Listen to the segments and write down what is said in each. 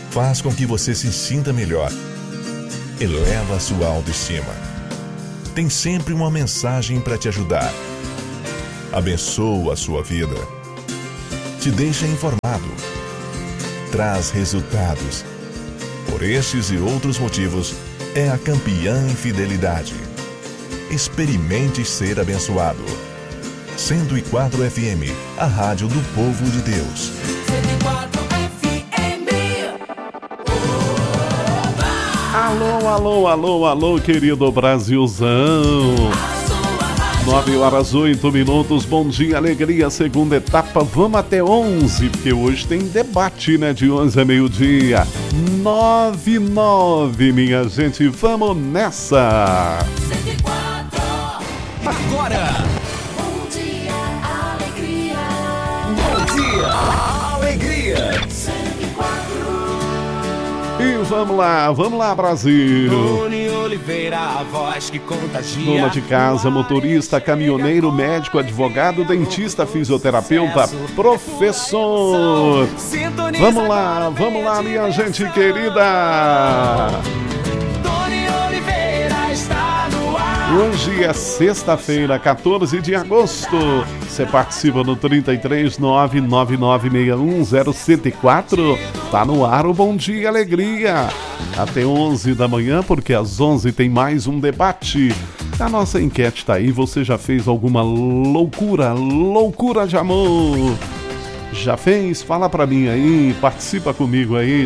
faz com que você se sinta melhor, eleva a sua autoestima. Tem sempre uma mensagem para te ajudar. Abençoa a sua vida. Te deixa informado. Traz resultados. Por estes e outros motivos, é a campeã em fidelidade. Experimente ser abençoado. 104 FM, a rádio do povo de Deus. 104 FM. Alô, alô, alô, alô, querido Brasilzão. 9h08. Bom dia, alegria, segunda etapa. Vamos até 11, porque hoje tem debate, né? De 11 a meio-dia. 9h09, minha gente. Vamos nessa. 104. Agora. Bom dia, alegria. Bom dia, alegria. 104. E vamos lá, Brasil. Tony Oliveira, a voz que contagia. Dona de casa, motorista, caminhoneiro, médico, advogado, dentista, fisioterapeuta, professor. Vamos lá, minha gente querida. Tony Oliveira está no ar. Hoje é sexta-feira, 14 de agosto. Você participa no 33999610104. Tá no ar o Bom Dia Alegria. Até 11 da manhã, porque às 11 tem mais um debate. A nossa enquete tá aí. Você já fez alguma loucura de amor? Já fez? Fala pra mim aí, participa comigo aí,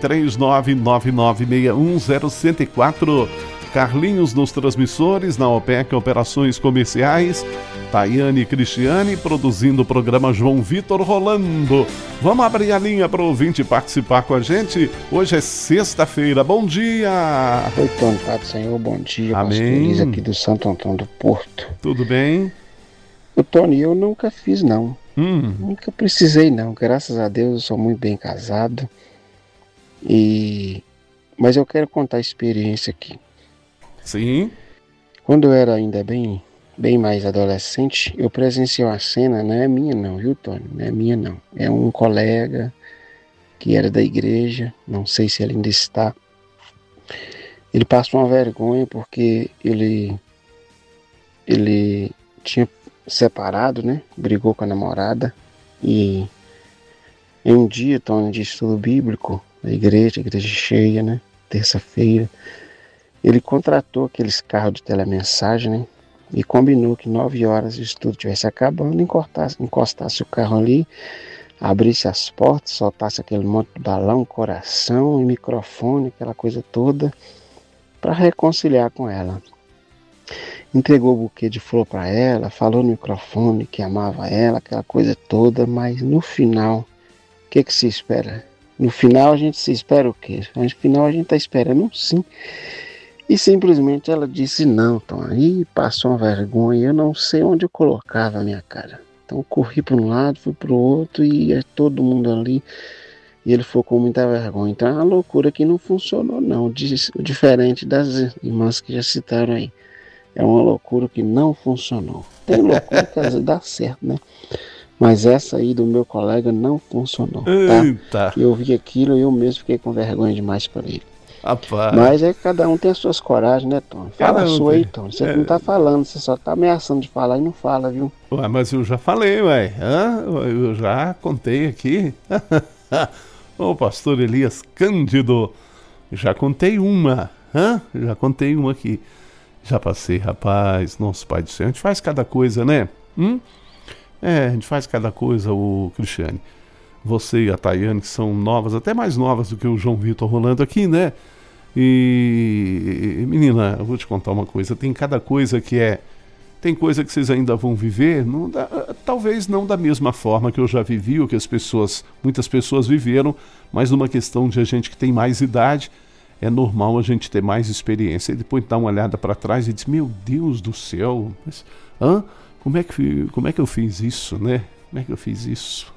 33999610104. Carlinhos nos transmissores, na OPEC Operações Comerciais, Tayane e Cristiane produzindo o programa João Vitor rolando. Vamos abrir a linha para o ouvinte participar com a gente. Hoje é sexta-feira, bom dia! Oi, Tony, Pai do Senhor, bom dia. Amém. Pastor Luiz aqui do Santo Antônio do Porto. Tudo bem? O Tony, eu nunca fiz não, nunca precisei não, graças a Deus eu sou muito bem casado. Mas eu quero contar a experiência aqui. Sim. Quando eu era ainda bem mais adolescente, eu presenciei uma cena, não é minha não, viu, Tony? Não é minha não. É um colega que era da igreja, não sei se ele ainda está. Ele passou uma vergonha porque ele tinha separado, né? Brigou com a namorada e em um dia, Tony, de estudo bíblico, a igreja cheia, né? Terça-feira, ele contratou aqueles carros de telemensagem, né? E combinou que 9 horas o estudo estivesse acabando, encostasse o carro ali, abrisse as portas, soltasse aquele monte de balão, coração e microfone, aquela coisa toda, para reconciliar com ela. Entregou o buquê de flor para ela, falou no microfone que amava ela, aquela coisa toda, mas no final, o que se espera? No final a gente se espera o quê? No final a gente está esperando um sim. E simplesmente ela disse não, então aí passou uma vergonha, eu não sei onde eu colocava a minha cara. Então eu corri para um lado, fui para o outro e é todo mundo ali. E ele ficou com muita vergonha. Então é uma loucura que não funcionou não, diferente das irmãs que já citaram aí. É uma loucura que não funcionou. Tem loucura que às vezes dá certo, né? Mas essa aí do meu colega não funcionou, tá? Eita. Eu vi aquilo e eu mesmo fiquei com vergonha demais para ele. Rapaz. Mas é que cada um tem as suas coragens, né, Tom? Fala a sua aí, Tom. Você não tá falando, você só tá ameaçando de falar e não fala, viu? Ué, mas eu já falei, ué. Eu já contei aqui. Ô, pastor Elias Cândido, já contei uma. Já contei uma aqui. Já passei, rapaz, nosso Pai do Céu. A gente faz cada coisa, né? A gente faz cada coisa, o Cristiane. Você e a Tayane, que são novas, até mais novas do que o João Vitor rolando aqui, né? E, menina, eu vou te contar uma coisa. Tem cada coisa que é... Tem coisa que vocês ainda vão viver, talvez não da mesma forma que eu já vivi, ou que muitas pessoas viveram, mas numa questão de a gente que tem mais idade, é normal a gente ter mais experiência. E depois dá uma olhada para trás e diz, meu Deus do céu, mas, como é que eu fiz isso, né? Como é que eu fiz isso?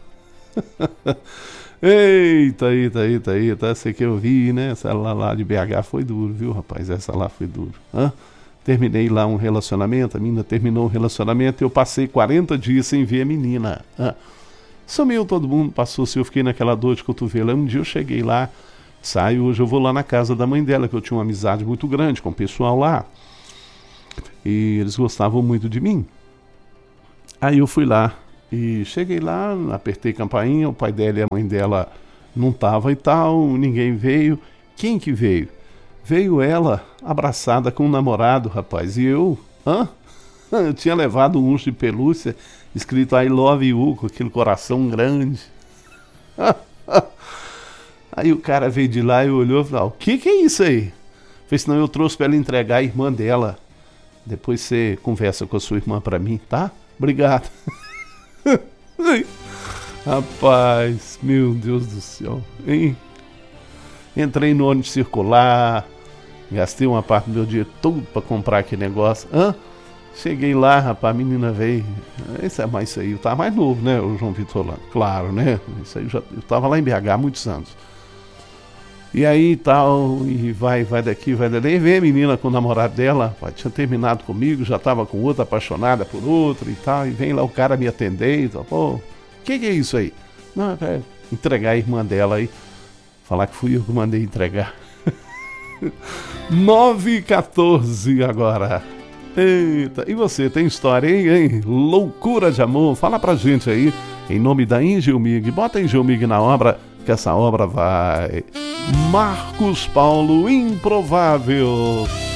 Eita, essa que eu vi, né? Essa lá de BH foi duro, viu, rapaz? Essa lá foi duro. Terminei lá um relacionamento, a menina terminou um relacionamento e eu passei 40 dias sem ver a menina. Sumiu todo mundo, passou-se, eu fiquei naquela dor de cotovelo. Um dia eu cheguei lá saio, hoje eu vou lá na casa da mãe dela, que eu tinha uma amizade muito grande com o pessoal lá. E eles gostavam muito de mim. Aí eu fui lá e cheguei lá, apertei campainha, o pai dela e a mãe dela não estavam e tal, ninguém veio. Quem que veio? Veio ela abraçada com um namorado, rapaz. E eu, eu tinha levado um urso de pelúcia escrito I love you, com aquele coração grande. Aí o cara veio de lá e olhou e falou: o que é isso aí? Falei: não, eu trouxe para ela entregar a irmã dela. Depois você conversa com a sua irmã para mim, tá? Obrigado. Rapaz, meu Deus do céu, hein? Entrei no ônibus circular, gastei uma parte do meu dia todo para comprar aquele negócio. Cheguei lá, rapaz, a menina veio. Isso aí, eu tava mais novo, né, o João Vitor lá. Claro, né? Isso aí eu tava lá em BH há muitos anos. E aí tal, e vai daqui, vai dali. E vem a menina com o namorado dela, rapaz, tinha terminado comigo, já tava com outra, apaixonada por outro e tal. E vem lá o cara me atender e tal. Pô, o que é isso aí? Não, é entregar a irmã dela aí. Falar que fui eu que mandei entregar. 9h14 agora. Eita, e você, tem história, hein? Loucura de amor, fala pra gente aí, em nome da Engelmig. Bota Engelmig na obra, que essa obra vai. Marcos Paulo, Improvável.